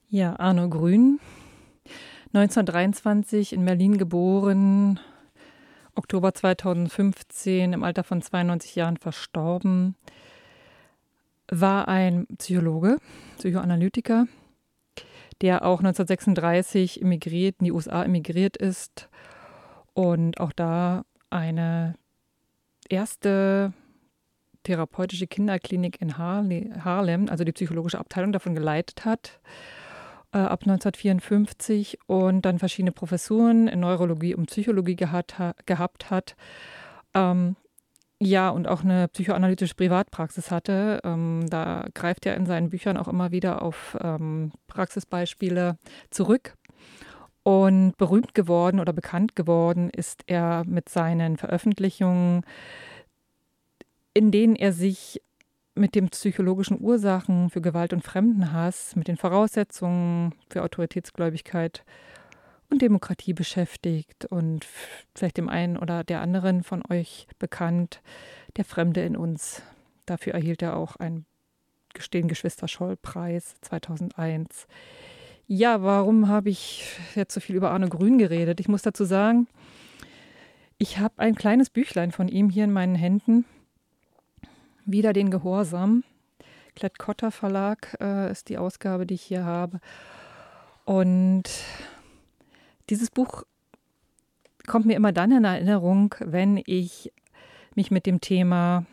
Ja, Arno Grün, 1923 in Berlin geboren, Oktober 2015 im Alter von 92 Jahren verstorben, war ein Psychologe, Psychoanalytiker, der auch 1936 in die USA emigriert ist und auch da eine erste therapeutische Kinderklinik in Harlem, also die psychologische Abteilung davon geleitet hat, ab 1954 und dann verschiedene Professuren in Neurologie und Psychologie gehabt hat. Ja, und auch eine psychoanalytische Privatpraxis hatte. Da greift er in seinen Büchern auch immer wieder auf Praxisbeispiele zurück. Und berühmt geworden oder bekannt geworden ist er mit seinen Veröffentlichungen, in denen er sich mit den psychologischen Ursachen für Gewalt und Fremdenhass, mit den Voraussetzungen für Autoritätsgläubigkeit und Demokratie beschäftigt und vielleicht dem einen oder der anderen von euch bekannt, der Fremde in uns. Dafür erhielt er auch den Geschwister-Scholl-Preis 2001. Ja, warum habe ich jetzt so viel über Arno Grün geredet? Ich muss dazu sagen, ich habe ein kleines Büchlein von ihm hier in meinen Händen. Wieder den Gehorsam. Klett-Cotta Verlag ist die Ausgabe, die ich hier habe. Und dieses Buch kommt mir immer dann in Erinnerung, wenn ich mich mit dem Thema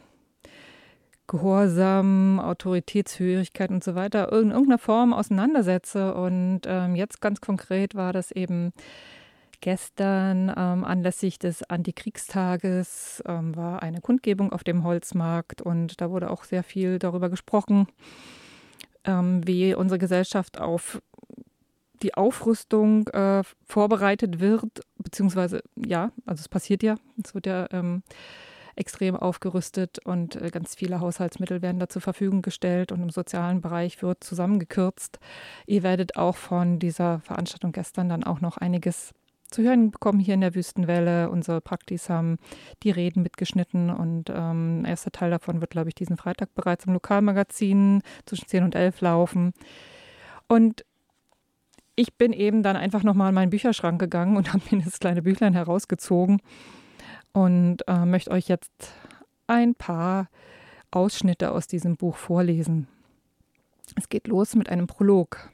Gehorsam, Autoritätshörigkeit und so weiter in irgendeiner Form auseinandersetze. Und jetzt ganz konkret war das eben gestern anlässlich des Antikriegstages war eine Kundgebung auf dem Holzmarkt und da wurde auch sehr viel darüber gesprochen, wie unsere Gesellschaft auf die Aufrüstung vorbereitet wird, beziehungsweise ja, also es passiert ja, es wird ja extrem aufgerüstet und ganz viele Haushaltsmittel werden da zur Verfügung gestellt und im sozialen Bereich wird zusammengekürzt. Ihr werdet auch von dieser Veranstaltung gestern dann auch noch einiges zu hören bekommen hier in der Wüstenwelle. Unsere Praktis haben die Reden mitgeschnitten und ein erster Teil davon wird, glaube ich, diesen Freitag bereits im Lokalmagazin zwischen 10 und 11 laufen. Und ich bin eben dann einfach nochmal in meinen Bücherschrank gegangen und habe mir das kleine Büchlein herausgezogen und möchte euch jetzt ein paar Ausschnitte aus diesem Buch vorlesen. Es geht los mit einem Prolog.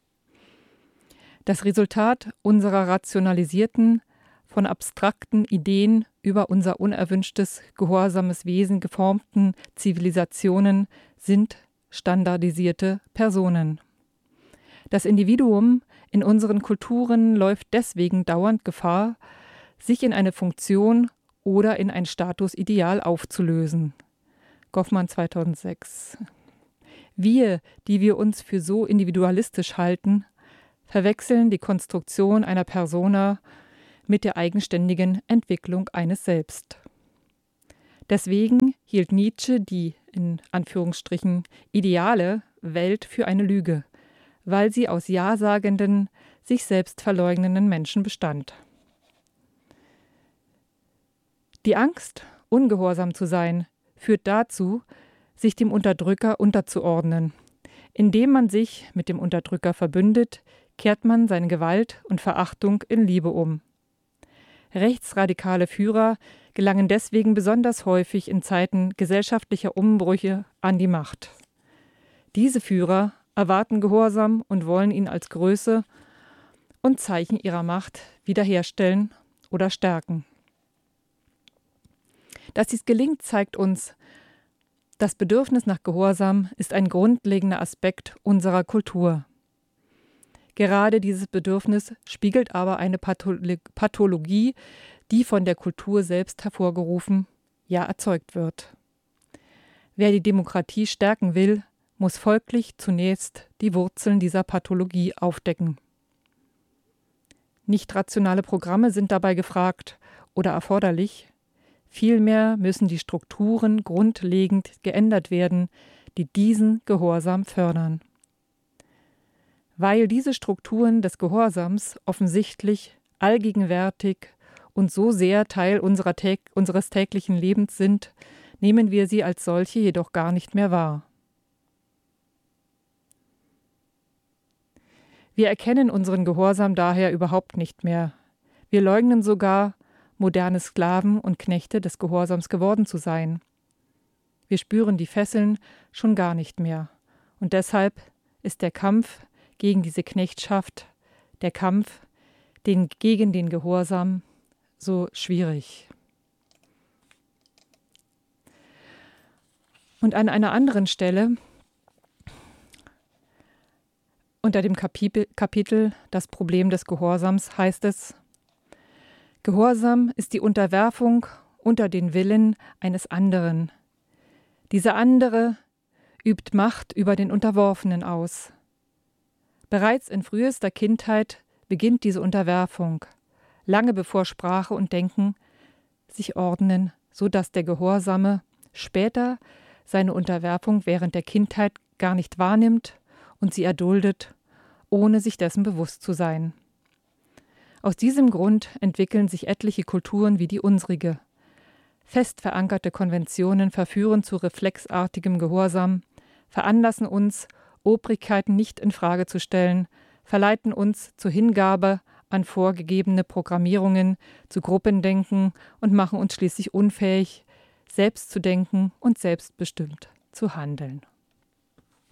Das Resultat unserer rationalisierten, von abstrakten Ideen über unser unerwünschtes, gehorsames Wesen geformten Zivilisationen sind standardisierte Personen. Das Individuum in unseren Kulturen läuft deswegen dauernd Gefahr, sich in eine Funktion oder in ein Statusideal aufzulösen. Goffman 2006. Wir, die wir uns für so individualistisch halten, verwechseln die Konstruktion einer Persona mit der eigenständigen Entwicklung eines Selbst. Deswegen hielt Nietzsche die, in Anführungsstrichen, ideale Welt für eine Lüge, weil sie aus ja-sagenden, sich selbst verleugnenden Menschen bestand. Die Angst, ungehorsam zu sein, führt dazu, sich dem Unterdrücker unterzuordnen. Indem man sich mit dem Unterdrücker verbündet, kehrt man seine Gewalt und Verachtung in Liebe um. Rechtsradikale Führer gelangen deswegen besonders häufig in Zeiten gesellschaftlicher Umbrüche an die Macht. Diese Führer erwarten Gehorsam und wollen ihn als Größe und Zeichen ihrer Macht wiederherstellen oder stärken. Dass dies gelingt, zeigt uns, das Bedürfnis nach Gehorsam ist ein grundlegender Aspekt unserer Kultur. Gerade dieses Bedürfnis spiegelt aber eine Pathologie, die von der Kultur selbst hervorgerufen, ja erzeugt wird. Wer die Demokratie stärken will, muss folglich zunächst die Wurzeln dieser Pathologie aufdecken. Nicht rationale Programme sind dabei gefragt oder erforderlich, vielmehr müssen die Strukturen grundlegend geändert werden, die diesen Gehorsam fördern. Weil diese Strukturen des Gehorsams offensichtlich allgegenwärtig und so sehr Teil unseres täglichen Lebens sind, nehmen wir sie als solche jedoch gar nicht mehr wahr. Wir erkennen unseren Gehorsam daher überhaupt nicht mehr. Wir leugnen sogar, moderne Sklaven und Knechte des Gehorsams geworden zu sein. Wir spüren die Fesseln schon gar nicht mehr. Und deshalb ist der Kampf gegen diese Knechtschaft, der Kampf gegen den Gehorsam so schwierig. Und an einer anderen Stelle, unter dem Kapitel Das Problem des Gehorsams, heißt es: Gehorsam ist die Unterwerfung unter den Willen eines anderen. Dieser andere übt Macht über den Unterworfenen aus. Bereits in frühester Kindheit beginnt diese Unterwerfung, lange bevor Sprache und Denken sich ordnen, so dass der Gehorsame später seine Unterwerfung während der Kindheit gar nicht wahrnimmt und sie erduldet, ohne sich dessen bewusst zu sein. Aus diesem Grund entwickeln sich etliche Kulturen wie die unsrige. Fest verankerte Konventionen verführen zu reflexartigem Gehorsam, veranlassen uns, Obrigkeiten nicht in Frage zu stellen, verleiten uns zur Hingabe an vorgegebene Programmierungen, zu Gruppendenken und machen uns schließlich unfähig, selbst zu denken und selbstbestimmt zu handeln.